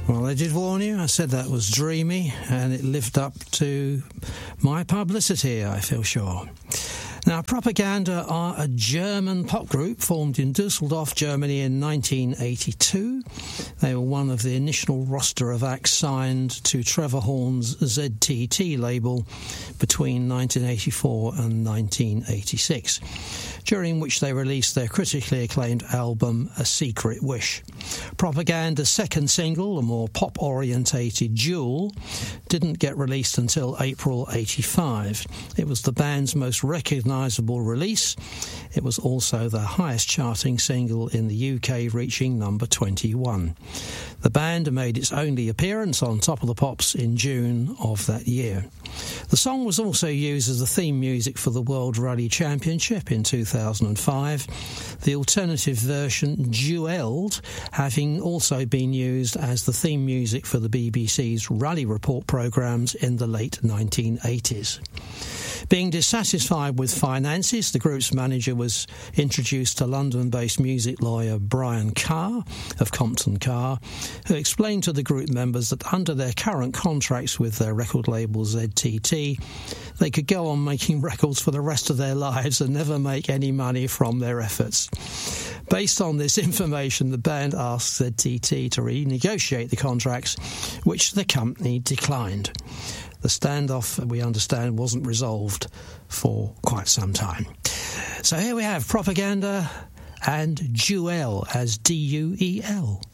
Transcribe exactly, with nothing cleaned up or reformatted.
Well, I did warn you. I said that was dreamy, and it lived up to my publicity, I feel sure. Now, Propaganda are a German pop group formed in Dusseldorf, Germany in nineteen eighty-two. They were one of the initial roster of acts signed to Trevor Horn's Z T T label between nineteen eighty-four and nineteen eighty-six, during which they released their critically acclaimed album A Secret Wish. Propaganda's second single, a more pop-orientated Jewel, didn't get released until April eighty-five. It was the band's most recognisable release. It was also the highest charting single in the U K, reaching number twenty-one. The band made its only appearance on Top of the Pops in June of that year. The song was also used as the theme music for the World Rally Championship in two thousand five, the alternative version, Jewelled, having also been used as the theme music for the B B C's Rally Report programmes in the late nineteen eighties. Being dissatisfied with finances, the group's manager was introduced to London-based music lawyer Brian Carr of Compton Carr, who explained to the group members that under their current contracts with their record label Z T T, they could go on making records for the rest of their lives and never make any money from their efforts. Based on this information, the band asked Z T T to renegotiate the contracts, which the company declined. The standoff, we understand, wasn't resolved for quite some time. So here we have Propaganda and Jewel, as D U E L.